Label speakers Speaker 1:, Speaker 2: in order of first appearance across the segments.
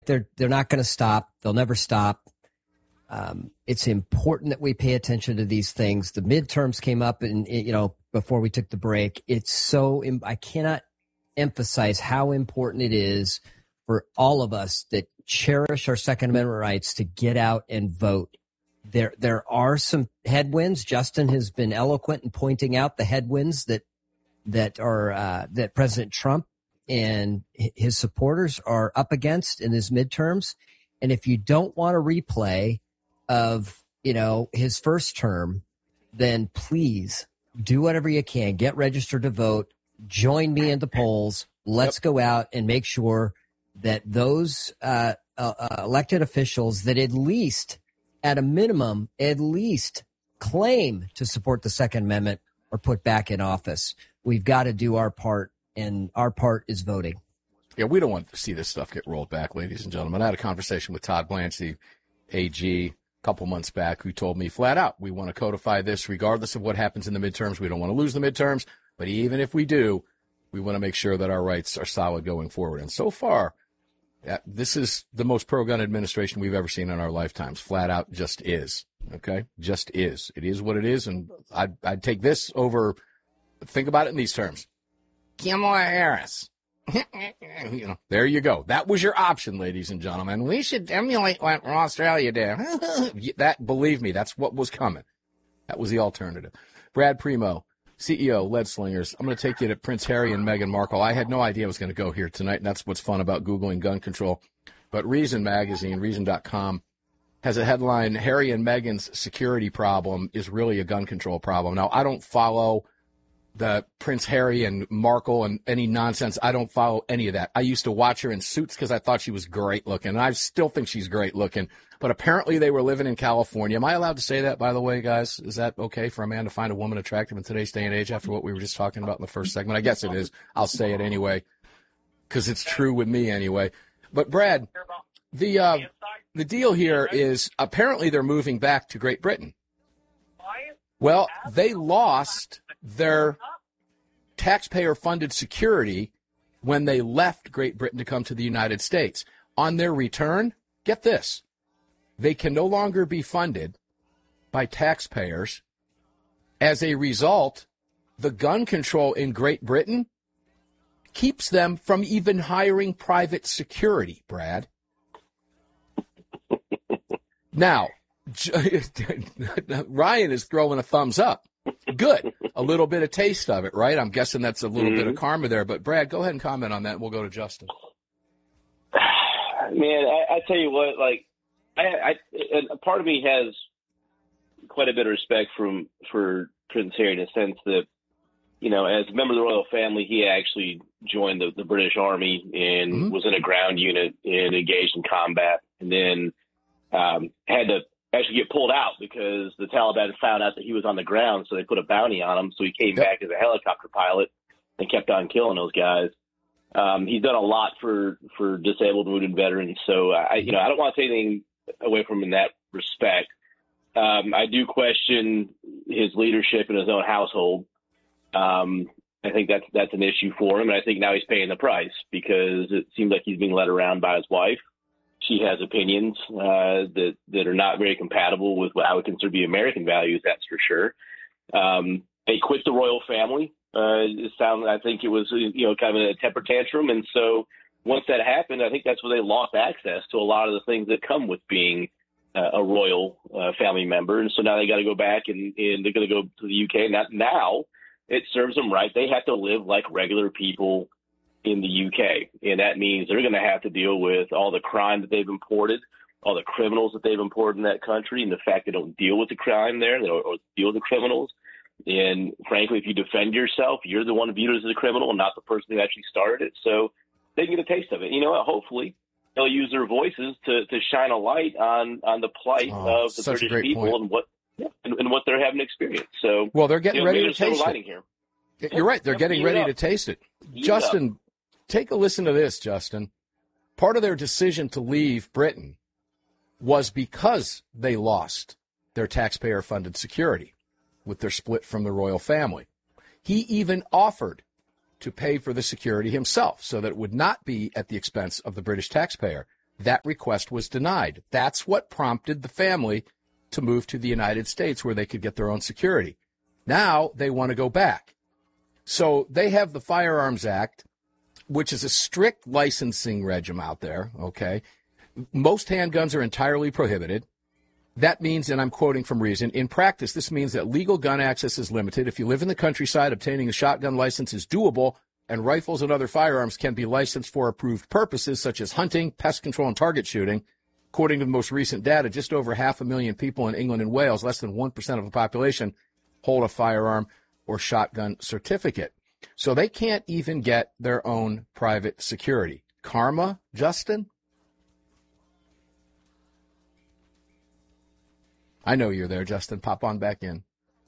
Speaker 1: They're not going to stop. They'll never stop. It's important that we pay attention to these things. The midterms came up, and before we took the break. I cannot emphasize how important it is for all of us that cherish our Second Amendment rights to get out and vote. There are some headwinds. Justin has been eloquent in pointing out the headwinds that President Trump and his supporters are up against in his midterms. And if you don't want a replay of, his first term, then please do whatever you can. Get registered to vote. Join me in the polls. Let's go out and make sure that those elected officials that at a minimum, claim to support the Second Amendment are put back in office. We've got to do our part, and our part is voting.
Speaker 2: Yeah, we don't want to see this stuff get rolled back, ladies and gentlemen. I had a conversation with Todd Blanche, the AG, a couple months back, who told me flat out, we want to codify this regardless of what happens in the midterms. We don't want to lose the midterms, but even if we do, we want to make sure that our rights are solid going forward. And so far, this is the most pro-gun administration we've ever seen in our lifetimes. Flat out just is. Okay? Just is. It is what it is, and I'd take this over, think about it in these terms. Kamala Harris. There you go. That was your option, ladies and gentlemen. We should emulate what Australia did. That, believe me, that's what was coming. That was the alternative. Brad Primo, CEO, Lead Slingers. I'm going to take you to Prince Harry and Meghan Markle. I had no idea I was going to go here tonight, and that's what's fun about Googling gun control. But Reason Magazine, Reason.com, has a headline, Harry and Meghan's security problem is really a gun control problem. Now, I don't follow the Prince Harry and Markle and any nonsense. I don't follow any of that. I used to watch her in Suits because I thought she was great looking, and I still think she's great looking. But apparently they were living in California. Am I allowed to say that, by the way, guys? Is that okay for a man to find a woman attractive in today's day and age after what we were just talking about in the first segment? I guess it is. I'll say it anyway because it's true with me anyway. But, Brad, the deal here is apparently they're moving back to Great Britain. Well, they lost their taxpayer-funded security when they left Great Britain to come to the United States. On their return, get this, they can no longer be funded by taxpayers. As a result, the gun control in Great Britain keeps them from even hiring private security, Brad. Now, Ryan is throwing a thumbs up. Good. A little bit of taste of it, right? I'm guessing that's a little bit of karma there. But, Brad, go ahead and comment on that, and we'll go to Justin.
Speaker 3: Man, I tell you what, like, and a part of me has quite a bit of respect for Prince Harry in the sense that, as a member of the royal family, he actually joined the British Army and was in a ground unit and engaged in combat, and then had to actually get pulled out because the Taliban found out that he was on the ground, so they put a bounty on him. So he came back as a helicopter pilot and kept on killing those guys. He's done a lot for disabled and wounded veterans. So I don't want to take anything away from him in that respect. I do question his leadership in his own household. I think that's an issue for him, and I think now he's paying the price because it seems like he's being led around by his wife. She has opinions that are not very compatible with what I would consider to be American values, that's for sure. They quit the royal family. I think it was kind of a temper tantrum, and so once that happened, I think that's where they lost access to a lot of the things that come with being a royal family member, and so now they got to go back and they're going to go to the UK. Now it serves them right. They have to live like regular people in the UK, and that means they're going to have to deal with all the crime that they've imported, all the criminals that they've imported in that country, and the fact they don't deal with the crime there or deal with the criminals. And frankly, if you defend yourself, you're the one viewed as a criminal and not the person who actually started it. So they can get a taste of it. Hopefully they'll use their voices to shine a light on the plight of the British people and what they're having experienced. So,
Speaker 2: well, they're getting ready to taste it.
Speaker 3: Here.
Speaker 2: You're right. They're getting ready to taste it. Justin, take a listen to this, Justin. Part of their decision to leave Britain was because they lost their taxpayer-funded security with their split from the royal family. He even offered to pay for the security himself so that it would not be at the expense of the British taxpayer. That request was denied. That's what prompted the family to move to the United States where they could get their own security. Now they want to go back. So they have the Firearms Act, which is a strict licensing regime out there, okay? Most handguns are entirely prohibited. That means, and I'm quoting from Reason, in practice, this means that legal gun access is limited. If you live in the countryside, obtaining a shotgun license is doable, and rifles and other firearms can be licensed for approved purposes such as hunting, pest control, and target shooting. According to the most recent data, just over 500,000 people in England and Wales, less than 1% of the population, hold a firearm or shotgun certificate. So they can't even get their own private security. Karma, Justin? I know you're there, Justin. Pop on back in.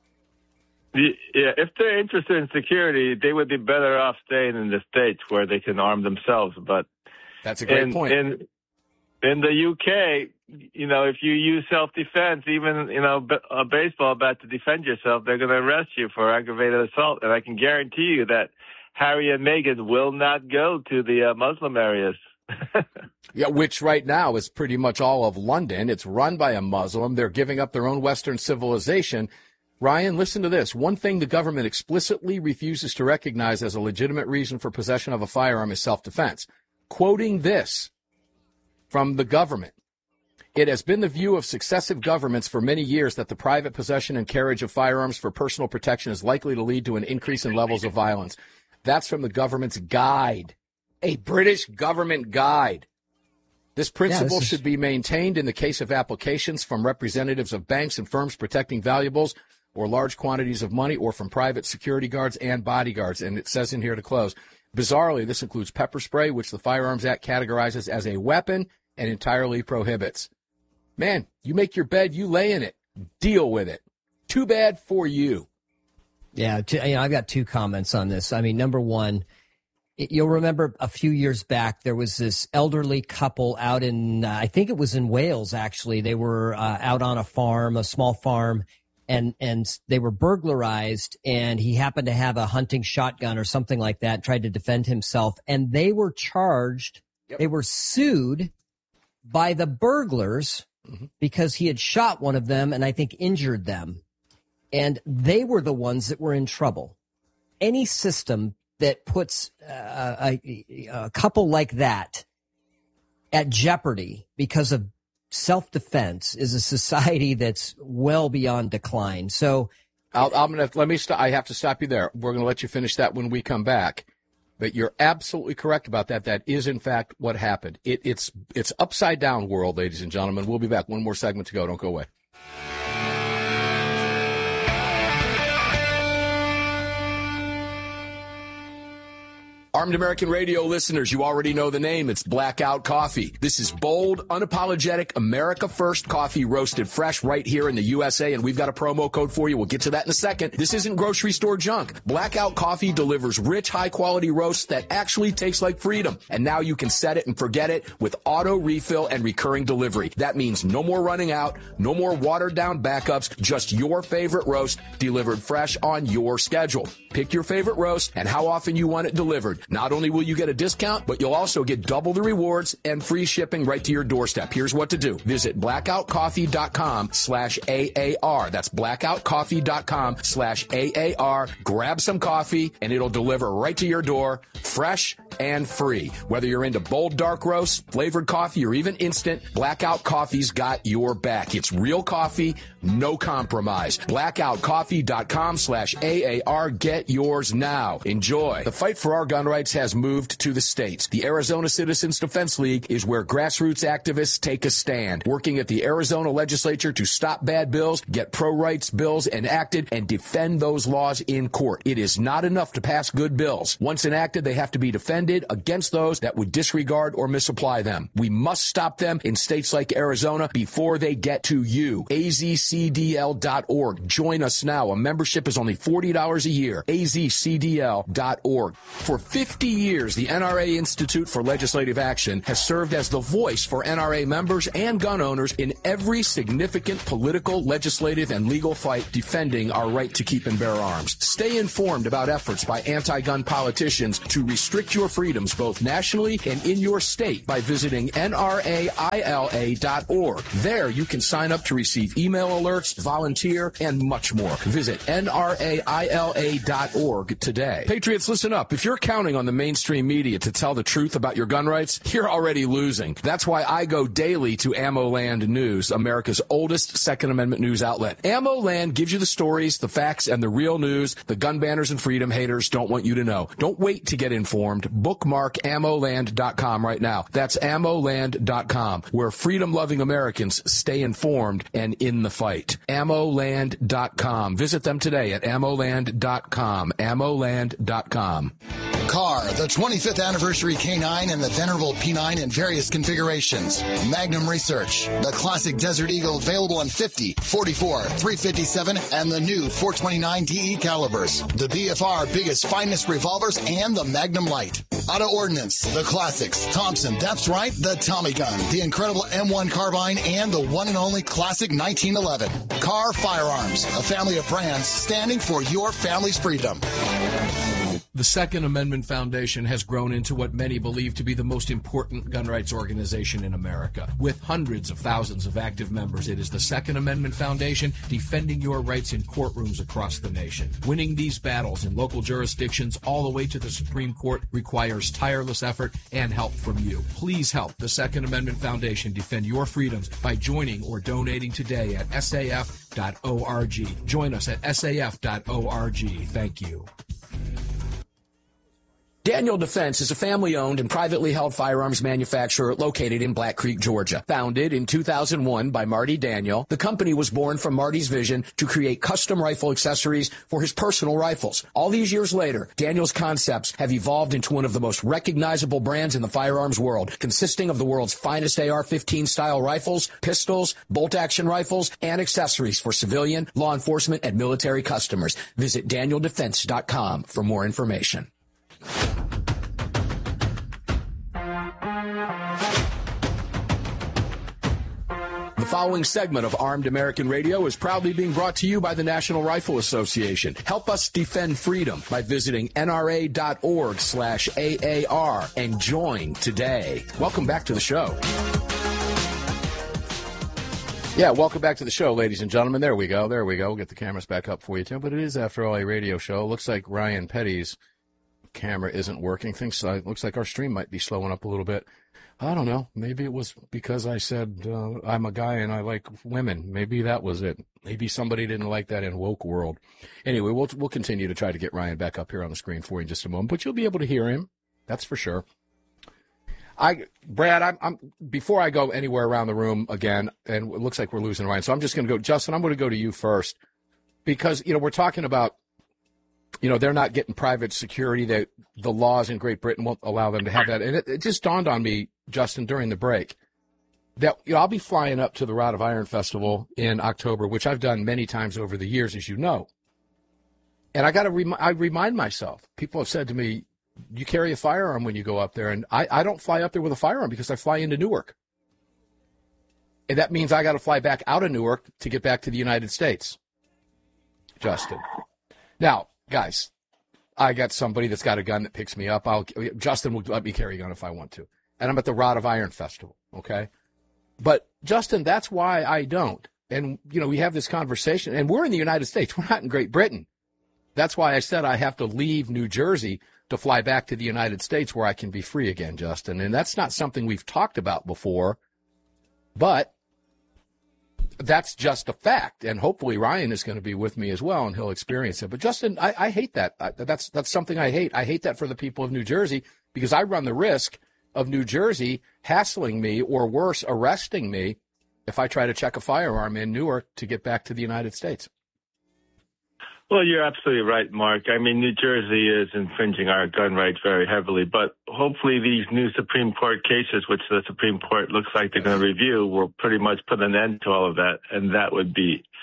Speaker 4: Yeah, if they're interested in security, they would be better off staying in the States where they can arm themselves. But
Speaker 2: that's a great point.
Speaker 4: In the UK, if you use self-defense, even, a baseball bat to defend yourself, they're going to arrest you for aggravated assault. And I can guarantee you that Harry and Meghan will not go to the Muslim areas.
Speaker 2: Yeah, which right now is pretty much all of London. It's run by a Muslim. They're giving up their own Western civilization. Ryan, listen to this. One thing the government explicitly refuses to recognize as a legitimate reason for possession of a firearm is self-defense. Quoting this from the government, it has been the view of successive governments for many years that the private possession and carriage of firearms for personal protection is likely to lead to an increase in levels of violence. That's from the government's guide, a British government guide. This principle should be maintained in the case of applications from representatives of banks and firms protecting valuables or large quantities of money, or from private security guards and bodyguards. And it says in here to close, bizarrely, this includes pepper spray, which the Firearms Act categorizes as a weapon and entirely prohibits. Man, you make your bed, you lay in it. Deal with it. Too bad for you.
Speaker 1: Yeah, I've got two comments on this. I mean, number one, you'll remember a few years back, there was this elderly couple out in, I think it was in Wales, actually. They were out on a farm, a small farm, and they were burglarized, and he happened to have a hunting shotgun or something like that, tried to defend himself, and they were charged, they were sued by the burglars because he had shot one of them and I think injured them. And they were the ones that were in trouble. Any system that puts a couple like that at jeopardy because of self-defense is a society that's well beyond decline. So
Speaker 2: I have to stop you there. We're going to let you finish that when we come back. But you're absolutely correct about that. That is, in fact, what happened. It's upside down world, ladies and gentlemen. We'll be back. One more segment to go. Don't go away. Armed American Radio listeners, you already know the name. It's Blackout Coffee. This is bold, unapologetic, America First coffee roasted fresh right here in the USA, and we've got a promo code for you. We'll get to that in a second. This isn't grocery store junk. Blackout Coffee delivers rich, high-quality roasts that actually taste like freedom. And now you can set it and forget it with auto refill and recurring delivery. That means no more running out, no more watered-down backups, just your favorite roast delivered fresh on your schedule. Pick your favorite roast and how often you want it delivered. Not only will you get a discount, but you'll also get double the rewards and free shipping right to your doorstep. Here's what to do. Visit blackoutcoffee.com/AAR. That's blackoutcoffee.com/AAR. Grab some coffee and it'll deliver right to your door, fresh and free. Whether you're into bold dark roast, flavored coffee, or even instant, Blackout Coffee's got your back. It's real coffee, no compromise. Blackoutcoffee.com/AAR. Get yours now. Enjoy. The fight for our gun rights has moved to the states. The Arizona Citizens Defense League is where grassroots activists take a stand, working at the Arizona legislature to stop bad bills, get pro-rights bills enacted, and defend those laws in court. It is not enough to pass good bills. Once enacted, they have to be defended against those that would disregard or misapply them. We must stop them in states like Arizona before they get to you. AZCDL.org. Join us now. A membership is only $40 a year. AZCDL.org. For 50 years, the NRA Institute for Legislative Action has served as the voice for NRA members and gun owners in every significant political, legislative, and legal fight defending our right to keep and bear arms. Stay informed about efforts by anti-gun politicians to restrict your freedoms both nationally and in your state by visiting nraila.org. There you can sign up to receive email alerts, volunteer, and much more. Visit nraila.org today. Patriots, listen up. If you're counting on the mainstream media to tell the truth about your gun rights, you're already losing. That's why I go daily to AmmoLand News, America's oldest Second Amendment news outlet. AmmoLand gives you the stories, the facts, and the real news the gun banners and freedom haters don't want you to know. Don't wait to get informed. Bookmark ammoland.com right now. That's ammoland.com, where freedom-loving Americans stay informed and in the fight. ammoland.com. Visit them today at ammoland.com. ammoland.com.
Speaker 5: Car, the 25th anniversary K9 and the venerable P9 in various configurations. Magnum Research, the classic Desert Eagle available in 50, 44, 357, and the new 429 DE calibers. The BFR biggest, finest revolvers and the Magnum Light. Auto Ordnance, the classics. Thompson, that's right, the Tommy gun, the incredible M1 carbine, and the one and only classic 1911. Car Firearms, a family of brands standing for your family's freedom.
Speaker 2: The Second Amendment Foundation has grown into what many believe to be the most important gun rights organization in America. With hundreds of thousands of active members, it is the Second Amendment Foundation defending your rights in courtrooms across the nation. Winning these battles in local jurisdictions all the way to the Supreme Court requires tireless effort and help from you. Please help the Second Amendment Foundation defend your freedoms by joining or donating today at saf.org. Join us at saf.org. Thank you. Daniel Defense is a family-owned and privately held firearms manufacturer located in Black Creek, Georgia. Founded in 2001 by Marty Daniel, the company was born from Marty's vision to create custom rifle accessories for his personal rifles. All these years later, Daniel's concepts have evolved into one of the most recognizable brands in the firearms world, consisting of the world's finest AR-15 style rifles, pistols, bolt-action rifles, and accessories for civilian, law enforcement, and military customers. Visit DanielDefense.com for more information. The following segment of Armed American Radio is proudly being brought to you by the National Rifle Association. Help us defend freedom by visiting nra.org/AAR and join today. Welcome back to the show. Yeah, welcome back to the show, ladies and gentlemen. There we go. We'll get the cameras back up for you, too. But it is, after all, a radio show. It looks like Ryan Petty's camera isn't working. It looks like our stream might be slowing up a little bit. I don't know. Maybe it was because I said I'm a guy and I like women. Maybe that was it. Maybe somebody didn't like that in woke world. Anyway, we'll continue to try to get Ryan back up here on the screen for you in just a moment, but you'll be able to hear him. That's for sure. Brad, I'm before I go anywhere around the room again, and it looks like we're losing Ryan, so I'm just going to go. Justin, I'm going to go to you first because we're talking about. They're not getting private security. That the laws in Great Britain won't allow them to have that. And it just dawned on me, Justin, during the break, that I'll be flying up to the Rod of Iron Festival in October, which I've done many times over the years, as you know. And I got to I remind myself. People have said to me, "You carry a firearm when you go up there," and I don't fly up there with a firearm because I fly into Newark, and that means I got to fly back out of Newark to get back to the United States. Justin, now. Guys, I got somebody that's got a gun that picks me up. Justin will let me carry a gun if I want to. And I'm at the Rod of Iron Festival, okay? But, Justin, that's why I don't. And, we have this conversation, and we're in the United States. We're not in Great Britain. That's why I said I have to leave New Jersey to fly back to the United States where I can be free again, Justin. And that's not something we've talked about before, but that's just a fact, and hopefully Ryan is going to be with me as well, and he'll experience it. But, Justin, I hate that. That's something I hate. I hate that for the people of New Jersey because I run the risk of New Jersey hassling me or, worse, arresting me if I try to check a firearm in Newark to get back to the United States.
Speaker 4: Well, you're absolutely right, Mark. I mean, New Jersey is infringing our gun rights very heavily, but hopefully these new Supreme Court cases, which the Supreme Court looks like they're going to review, will pretty much put an end to all of that, and that would be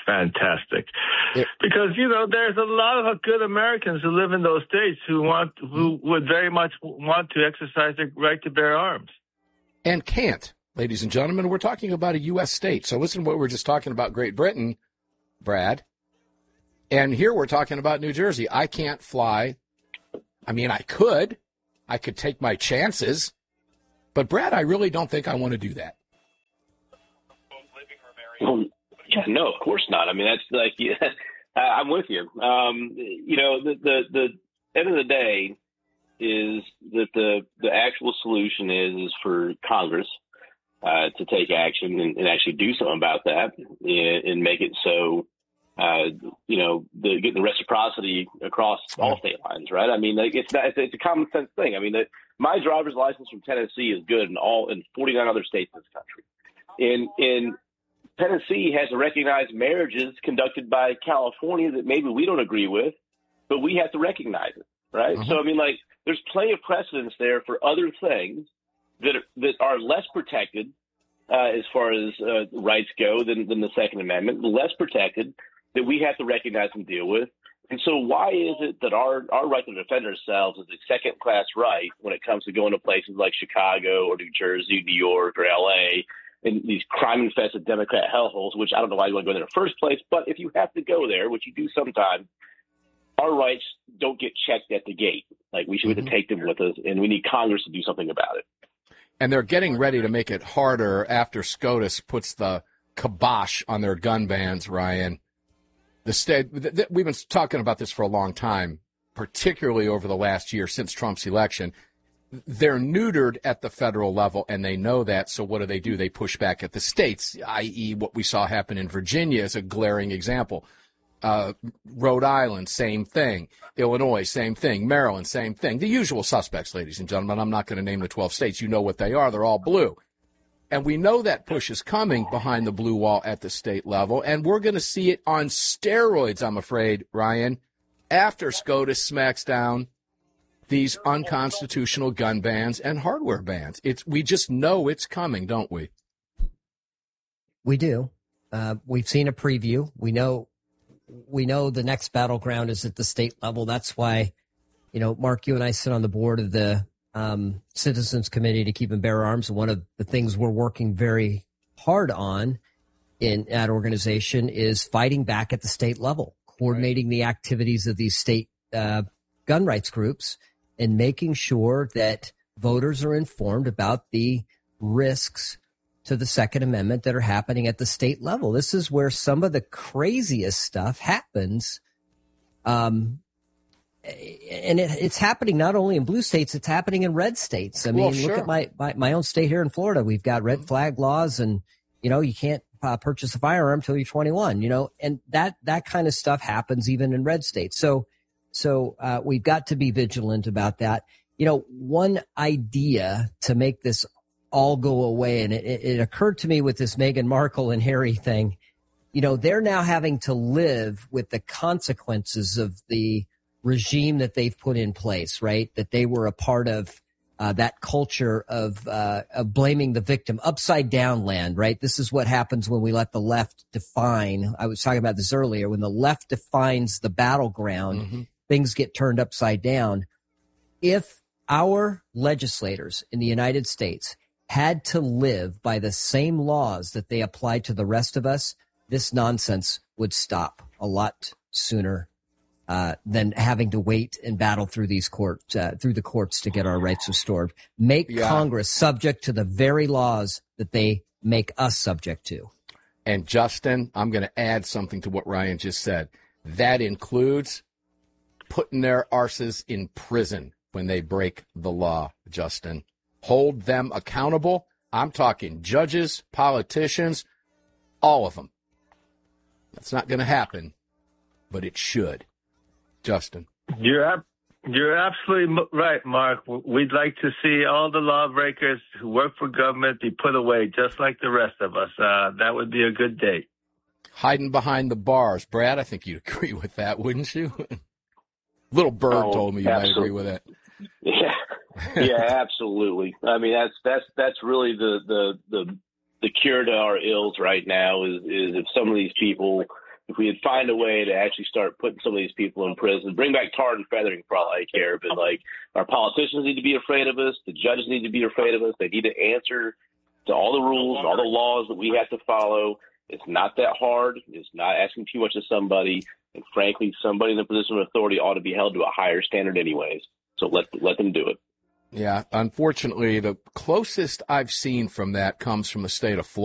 Speaker 4: fantastic. Because, there's a lot of good Americans who live in those states who would very much want to exercise their right to bear arms.
Speaker 2: And can't, ladies and gentlemen. We're talking about a U.S. state. So listen to what we were just talking about Great Britain, Brad. And here we're talking about New Jersey. I can't fly. I mean, I could take my chances. But, Brad, I really don't think I want to do that.
Speaker 3: Yeah, no, of course not. I mean, that's like, I'm with you. The end of the day is that the actual solution is for Congress to take action and actually do something about that and make it so, getting the reciprocity across all state lines, right? I mean, it's a common sense thing. I mean, my driver's license from Tennessee is good in 49 other states in this country. In Tennessee has to recognize marriages conducted by California that maybe we don't agree with, but we have to recognize it, right? So, I mean, there's plenty of precedence there for other things that are less protected as far as rights go than the Second Amendment, less protected, that we have to recognize and deal with. And so why is it that our right to defend ourselves is a second-class right when it comes to going to places like Chicago or New Jersey, New York, or L.A., and these crime-infested Democrat hellholes, which I don't know why you want to go there in the first place, but if you have to go there, which you do sometimes, our rights don't get checked at the gate. Like, we should have to take them with us, and we need Congress to do something about it.
Speaker 2: And they're getting ready to make it harder after SCOTUS puts the kibosh on their gun bans, Ryan. The state, we've been talking about this for a long time, particularly over the last year since Trump's election. They're neutered at the federal level, and they know that. So what do? They push back at the states, i.e. what we saw happen in Virginia is a glaring example. Rhode Island, same thing. Illinois, same thing. Maryland, same thing. The usual suspects, ladies and gentlemen. I'm not going to name the 12 states. You know what they are. They're all blue. And we know that push is coming behind the blue wall at the state level, and we're going to see it on steroids, I'm afraid, Ryan, after SCOTUS smacks down these unconstitutional gun bans and hardware bans. We just know it's coming, don't we?
Speaker 1: We do. We've seen a preview. We know the next battleground is at the state level. That's why, Mark, you and I sit on the board of the Citizens Committee to Keep and Bear Arms. One of the things we're working very hard on in that organization is fighting back at the state level, coordinating the activities of these state gun rights groups and making sure that voters are informed about the risks to the Second Amendment that are happening at the state level. This is where some of the craziest stuff happens. And it's happening not only in blue states, it's happening in red states. I mean, Look at my own state here in Florida. We've got red flag laws, and, you can't purchase a firearm till you're 21, and that kind of stuff happens even in red states. So we've got to be vigilant about that. One idea to make this all go away, and it occurred to me with this Meghan Markle and Harry thing, they're now having to live with the consequences of the regime that they've put in place, right? That they were a part of that culture of blaming the victim, upside down land, right? This is what happens when we let the left define. I was talking about this earlier. When the left defines the battleground, things get turned upside down. If our legislators in the United States had to live by the same laws that they apply to the rest of us, this nonsense would stop a lot sooner than having to wait and battle through these through the courts to get our rights restored. Make Congress subject to the very laws that they make us subject to.
Speaker 2: And Justin, I'm going to add something to what Ryan just said. That includes putting their arses in prison when they break the law, Justin. Hold them accountable. I'm talking judges, politicians, all of them. That's not going to happen, but it should. Justin.
Speaker 4: You're absolutely right, Mark. We'd like to see all the lawbreakers who work for government be put away, just like the rest of us. That would be a good day.
Speaker 2: Hiding behind the bars. Brad, I think you'd agree with that, wouldn't you? Little Bird told me you might agree with that.
Speaker 3: Yeah, absolutely. I mean, that's really the cure to our ills right now is if some of these people if we had find a way to actually start putting some of these people in prison, bring back tar and feathering for all I care, but like our politicians need to be afraid of us. The judges need to be afraid of us. They need to answer to all the rules and all the laws that we have to follow. It's not that hard. It's not asking too much of somebody. And frankly, somebody in a position of authority ought to be held to a higher standard anyways. So let them do it.
Speaker 2: Yeah, unfortunately, the closest I've seen from that comes from the state of Florida.